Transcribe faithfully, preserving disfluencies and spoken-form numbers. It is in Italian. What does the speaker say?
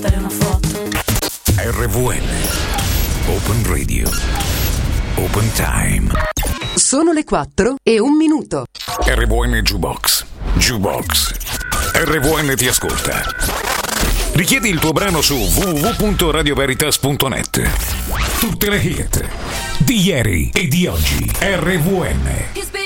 Dare una foto. R V N Open Radio Open Time. Sono le quattro e un minuto. R V N Jukebox Jukebox R V N ti ascolta. Richiedi il tuo brano su w w w punto radio veritas punto net. Tutte le hit di ieri e di oggi. R V N.